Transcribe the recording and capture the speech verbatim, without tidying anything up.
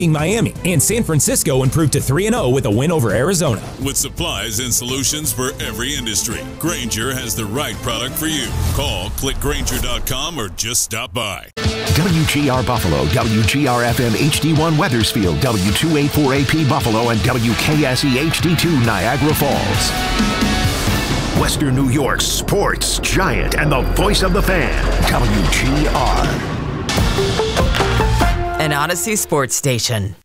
Miami, and San Francisco improved to three and oh with a win over Arizona. With supplies and solutions for every industry, Grainger has the right product for you. Call, click Grainger dot com, or just stop by. W G R Buffalo, W G R F M H D one Weathersfield, W two eighty-four A P Buffalo, and W K S E H D two Niagara Falls. Western New York's sports giant and the voice of the fan, W G R. An Odyssey sports station.